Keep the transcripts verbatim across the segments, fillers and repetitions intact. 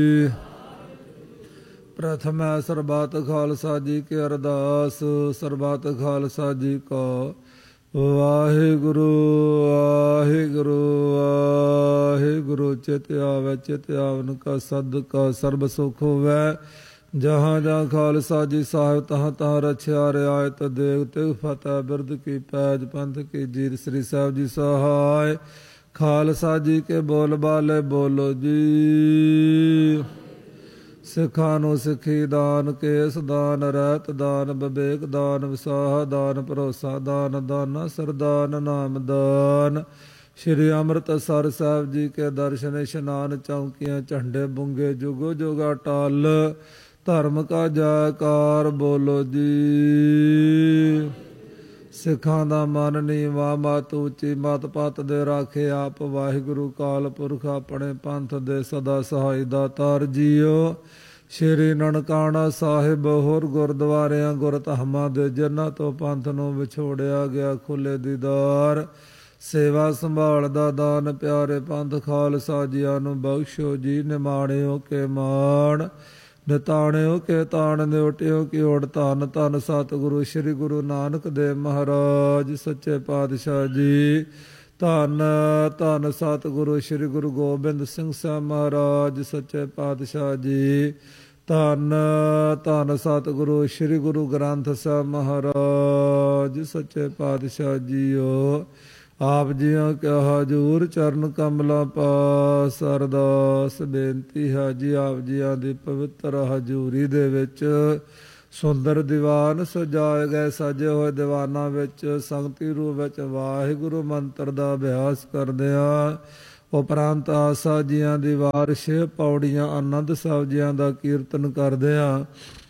ਪ੍ਰਥਮ ਹੈ ਸਰਬੱਤ ਖਾਲਸਾ ਜੀ ਕੀ ਅਰਦਾਸ। ਸਰਬੱਤ ਖਾਲਸਾ ਜੀ ਕਾ ਵਾਹਿਗੁਰੂ ਵਾਹਿਗੁਰੂ ਵਾਹਿਗੁਰੂ। ਚਿਤ ਆਵੈ ਚਿਤ ਆਵਨ ਕਾ ਸਦਕਾ ਸਰਬ ਸੁਖ ਹੋਵੈ। ਜਹਾਂ ਜਹਾਂ ਖਾਲਸਾ ਜੀ ਸਾਹਿਬ ਤਹਾਂ ਤਹਾਂ ਰਛਿਆ ਰਿਆਇਤ ਦੇਗ ਤਿਗ ਫਤਿਹ ਬਿਰਦ ਕੀ ਪੈਜ ਪੰਥ ਕੀ ਜੀਤ। ਸ੍ਰੀ ਸਾਹਿਬ ਜੀ ਸਹਾਇ ਖਾਲਸਾ ਜੀ ਕੇ ਬੋਲ ਬਾਲੇ ਬੋਲੋ ਜੀ। ਸਿੱਖਾਂ ਨੂੰ ਸਿੱਖੀ ਦਾਨ, ਕੇਸ ਦਾਨ, ਰਹਿਤ ਦਾਨ, ਵਿਵੇਕ ਦਾਨ, ਵਿਸਾਹ ਦਾਨ, ਭਰੋਸਾ ਦਾਨ, ਦਾਨਾ ਸਰਦਾਨ, ਨਾਮ ਦਾਨ। ਸ਼੍ਰੀ ਅੰਮ੍ਰਿਤਸਰ ਸਾਹਿਬ ਜੀ ਕੇ ਦਰਸ਼ਨ ਇਸ਼ਨਾਨ, ਚੌਂਕੀਆਂ ਝੰਡੇ ਬੁੰਗੇ ਜੁਗੋ ਜੁਗਾ ਟਲ। ਧਰਮ ਕਾ ਜੈਕਾਰ ਬੋਲੋ ਜੀ। ਸਿੱਖਾਂ ਦਾ ਮਨ ਨੀਵਾਂ, ਮਤ ਉੱਚੀ, ਮਤ ਪਤ ਦੇ ਰਾਖੇ ਆਪ ਵਾਹਿਗੁਰੂ ਕਾਲ ਪੁਰਖ ਆਪਣੇ ਪੰਥ ਦੇ ਸਦਾ ਸਹਾਈ ਦਾਤਾਰ ਜੀਓ। ਸ਼੍ਰੀ ਨਨਕਾਣਾ ਸਾਹਿਬ ਹੋਰ ਗੁਰਦੁਆਰਿਆਂ ਗੁਰਧਾਮਾਂ ਦੇ ਜਿਨ੍ਹਾਂ ਤੋਂ ਪੰਥ ਨੂੰ ਵਿਛੋੜਿਆ ਗਿਆ ਖੁੱਲੇ ਦੀਦਾਰ, ਸੇਵਾ ਸੰਭਾਲ ਦਾ ਦਾਨ ਪਿਆਰੇ ਪੰਥ ਖਾਲਸਾ ਜੀਆਂ ਨੂੰ ਬਖਸ਼ੋ ਜੀ। ਨਿਮਾਣਿਓ ਕੇ ਮਾਣ, ਨਿਤਾਣਿਓ ਕੇ ਤਾਣ, ਨਿਉਟਿਓ ਕੀ ਓੜ ਧੰਨ ਧੰਨ ਸਤਿਗੁਰੂ ਸ਼੍ਰੀ ਗੁਰੂ ਨਾਨਕ ਦੇਵ ਮਹਾਰਾਜ ਸੱਚੇ ਪਾਤਸ਼ਾਹ ਜੀ। ਧੰਨ ਧੰਨ ਸਤਿਗੁਰੂ ਸ਼੍ਰੀ ਗੁਰੂ ਗੋਬਿੰਦ ਸਿੰਘ ਸਾਹਿਬ ਮਹਾਰਾਜ ਸੱਚੇ ਪਾਤਸ਼ਾਹ ਜੀ। ਧੰਨ ਧੰਨ ਸਤਿਗੁਰੂ ਸ਼੍ਰੀ ਗੁਰੂ ਗ੍ਰੰਥ ਸਾਹਿਬ ਮਹਾਰਾਜ ਸੱਚੇ ਪਾਤਸ਼ਾਹ ਜੀਓ। ਆਪ ਜੀਆਂ ਕਿਆ ਹਜ਼ੂਰ ਚਰਨ ਕਮਲਾਂ ਪਾਸ ਅਰਦਾਸ ਬੇਨਤੀ ਹੈ ਜੀ। ਆਪ ਜੀਆਂ ਦੀ ਪਵਿੱਤਰ ਹਜ਼ੂਰੀ ਦੇ ਵਿੱਚ ਸੁੰਦਰ ਦੀਵਾਨ ਸਜਾਏ ਗਏ। ਸਜੇ ਹੋਏ ਦੀਵਾਨਾਂ ਵਿੱਚ ਸੰਗਤੀ ਰੂਪ ਵਿੱਚ ਵਾਹਿਗੁਰੂ ਮੰਤਰ ਦਾ ਅਭਿਆਸ ਕਰਦਿਆਂ ਉਪਰੰਤ ਆਸਾ ਜੀਆਂ ਦੀ ਵਾਰ ਛੇ ਪੌੜੀਆਂ ਆਨੰਦ ਸਾਹਿਬ ਜੀਆਂ ਦਾ ਕੀਰਤਨ ਕਰਦਿਆਂ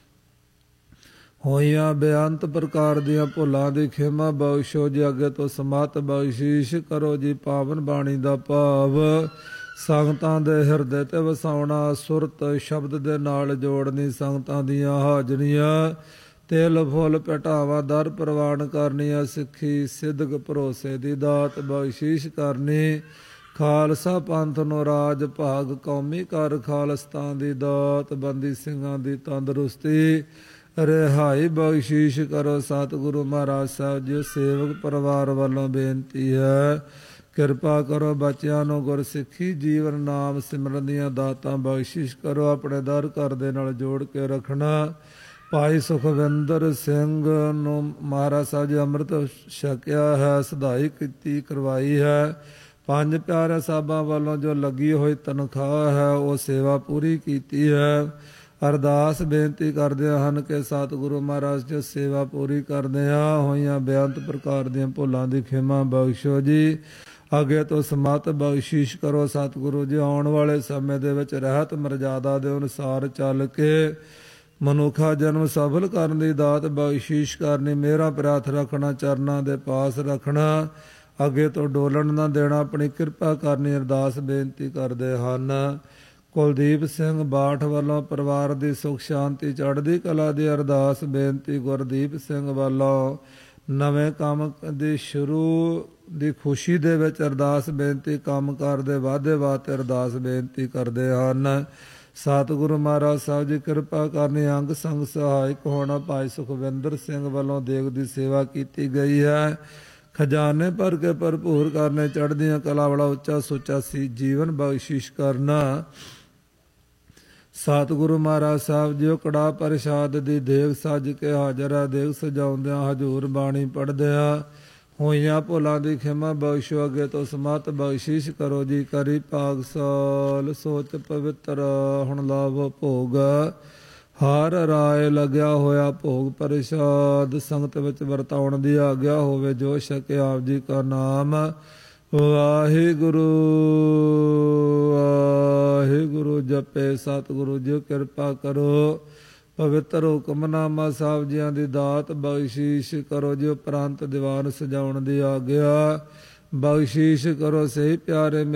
ਹੋਈਆਂ ਬੇਅੰਤ ਪ੍ਰਕਾਰ ਦੀਆਂ ਭੁੱਲਾਂ ਦੀ ਖਿਮਾ ਬਖਸ਼ੋ ਜੀ। ਅੱਗੇ ਤੋਂ ਸਮਤ ਬਖਸ਼ੀਸ਼ ਕਰੋ ਜੀ। ਪਾਵਨ ਬਾਣੀ ਦਾ ਭਾਵ ਸੰਗਤਾਂ ਦੇ ਹਿਰਦੇ ਤੇ ਵਸਾਉਣਾ, ਸੁਰਤ ਸ਼ਬਦ ਦੇ ਨਾਲ ਜੋੜਨੀ, ਸੰਗਤਾਂ ਦੀਆਂ ਹਾਜ਼ਰੀਆਂ ਤਿਲ ਫੁੱਲ ਭਟਾਵਾ ਦਰ ਪ੍ਰਵਾਨ ਕਰਨੀਆਂ, ਸਿੱਖੀ ਸਿੱਧਕ ਭਰੋਸੇ ਦੀ ਦਾਤ ਬਖਸ਼ੀਸ਼ ਕਰਨੀ, ਖਾਲਸਾ ਪੰਥ ਨੂੰ ਰਾਜ ਭਾਗ ਕੌਮੀ ਕਰ ਖਾਲਸਤਾਨ ਦੀ ਦਾਤ, ਬੰਦੀ ਸਿੰਘਾਂ ਦੀ ਤੰਦਰੁਸਤੀ ਰਿਹਾਈ ਬਖਸ਼ੀਸ਼ ਕਰੋ। ਸਤਿਗੁਰੂ ਮਹਾਰਾਜ ਸਾਹਿਬ ਜੀ ਸੇਵਕ ਪਰਿਵਾਰ ਵੱਲੋਂ ਬੇਨਤੀ ਹੈ, ਕਿਰਪਾ ਕਰੋ ਬੱਚਿਆਂ ਨੂੰ ਗੁਰਸਿੱਖੀ ਜੀਵਨ ਨਾਮ ਸਿਮਰਨ ਦੀਆਂ ਦਾਤਾਂ ਬਖਸ਼ਿਸ਼ ਕਰੋ। ਆਪਣੇ ਦਰ ਘਰ ਦੇ ਨਾਲ ਜੋੜ ਕੇ ਰੱਖਣਾ। ਭਾਈ ਸੁਖਵਿੰਦਰ ਸਿੰਘ ਨੂੰ ਮਹਾਰਾਜ ਸਾਹਿਬ ਜੀ ਅੰਮ੍ਰਿਤ ਛਕਿਆ ਹੈ, ਸਦਾਈ ਕੀਤੀ ਕਰਵਾਈ ਹੈ। ਪੰਜ ਪਿਆਰੇ ਸਾਹਿਬਾਂ ਵੱਲੋਂ ਜੋ ਲੱਗੀ ਹੋਈ ਤਨਖਾਹ ਹੈ ਉਹ ਸੇਵਾ ਪੂਰੀ ਕੀਤੀ ਹੈ। ਅਰਦਾਸ ਬੇਨਤੀ ਕਰਦੇ ਹਨ ਕਿ ਸਤਿਗੁਰੂ ਮਹਾਰਾਜ ਜੀ ਸੇਵਾ ਪੂਰੀ ਕਰਦਿਆਂ ਹੋਈਆਂ ਬੇਅੰਤ ਪ੍ਰਕਾਰ ਦੀਆਂ ਭੁੱਲਾਂ ਦੀ ਖਿਮਾ ਬਖਸ਼ੋ ਜੀ। ਅੱਗੇ ਤੋਂ ਸਮਤ ਬਖਸ਼ੀਸ਼ ਕਰੋ। ਸਤਿਗੁਰੂ ਜੀ ਆਉਣ ਵਾਲੇ ਸਮੇਂ ਦੇ ਵਿੱਚ ਰਹਿਤ ਮਰਜ਼ਾਦਾ ਦੇ ਅਨੁਸਾਰ ਚੱਲ ਕੇ ਮਨੁੱਖਾ ਜਨਮ ਸਫਲ ਕਰਨ ਦੀ ਦਾਤ ਬਖਸ਼ੀਸ਼ ਕਰਨੀ। ਮੇਰਾ ਪ੍ਰਾਰਥ ਰੱਖਣਾ, ਚਰਨਾਂ ਦੇ ਪਾਸ ਰੱਖਣਾ, ਅੱਗੇ ਤੋਂ ਡੋਲਣ ਨਾ ਦੇਣਾ, ਆਪਣੀ ਕਿਰਪਾ ਕਰਨੀ ਅਰਦਾਸ ਬੇਨਤੀ ਕਰਦੇ ਹਨ। ਕੁਲਦੀਪ ਸਿੰਘ ਬਾਠ ਵੱਲੋਂ ਪਰਿਵਾਰ ਦੀ ਸੁਖ ਸ਼ਾਂਤੀ ਚੜ੍ਹਦੀ ਕਲਾ ਦੀ ਅਰਦਾਸ ਬੇਨਤੀ। ਗੁਰਦੀਪ ਸਿੰਘ ਵੱਲੋਂ ਨਵੇਂ ਕੰਮ ਦੀ ਸ਼ੁਰੂ ਦੀ ਖੁਸ਼ੀ ਦੇ ਵਿੱਚ ਅਰਦਾਸ ਬੇਨਤੀ, ਕੰਮ ਕਾਰ ਦੇ ਵਾਧੇ ਵਾਸਤੇ ਅਰਦਾਸ ਬੇਨਤੀ ਕਰਦੇ ਹਨ। ਸਤਿਗੁਰੂ ਮਹਾਰਾਜ ਸਾਹਿਬ ਜੀ ਕਿਰਪਾ ਕਰਨੀ, ਅੰਗ ਸੰਗ ਸਹਾਇਕ ਹੋਣਾ। ਭਾਈ ਸੁਖਵਿੰਦਰ ਸਿੰਘ ਵੱਲੋਂ ਦੇਗ ਦੀ ਸੇਵਾ ਕੀਤੀ ਗਈ ਹੈ। ਖਜ਼ਾਨੇ ਭਰ ਕੇ ਭਰਪੂਰ ਕਰਨੇ, ਚੜ੍ਹਦੀਆਂ ਕਲਾ ਵਾਲਾ ਉੱਚਾ ਸੁੱਚਾ ਸੀ ਜੀਵਨ ਬਖਸ਼ਿਸ਼ ਕਰਨਾ। ਸਤਿਗੁਰੂ ਮਹਾਰਾਜ ਸਾਹਿਬ ਜੀ ਕੜਾਹ ਪ੍ਰਸ਼ਾਦ ਦੀ ਦੇਗ ਸੱਜ ਕੇ ਹਾਜ਼ਰ ਹੈ। ਦੇਗ ਸਜਾਉਂਦਿਆਂ ਹਜ਼ੂਰ ਬਾਣੀ ਪੜ੍ਹਦਿਆਂ ਹੋਈਆਂ ਭੁੱਲਾਂ ਦੀ ਖਿਮਾ ਬਖਸ਼ੋ। ਅੱਗੇ ਤੋਂ ਸਮਤ ਬਖਸ਼ਿਸ਼ ਕਰੋ ਜੀ। ਕਰੀ ਪਾਗਸਾਲ ਸੋਚ ਪਵਿੱਤਰ ਹੁਣ ਲਾਭ ਭੋਗ, ਹਰ ਰਾਏ ਲੱਗਿਆ ਹੋਇਆ ਭੋਗ ਪ੍ਰਸ਼ਾਦ ਸੰਗਤ ਵਿੱਚ ਵਰਤਾਉਣ ਦੀ ਆਗਿਆ ਹੋਵੇ। ਜੋ ਛਕੇ ਆਪ ਜੀ ਕਾ ਨਾਮ ਵਾਹਿਗੁਰੂ ਵਾਹਿਗੁਰੂ ਜਪੇ। ਸਤਿਗੁਰੂ ਜੀ ਕਿਰਪਾ ਕਰੋ, ਪਵਿੱਤਰ ਹੁਕਮਨਾਮਾ ਸਾਹਿਬ ਜੀਆਂ ਦੀ ਦਾਤ ਬਖਸ਼ੀਸ਼ ਕਰੋ ਜੀ। ਉਪਰੰਤ ਦੀਵਾਨ ਸਜਾਉਣ ਦੀ ਆਗਿਆ ਬਖਸ਼ੀਸ਼ ਕਰੋ। ਸਹੀ ਪਿਆਰੇ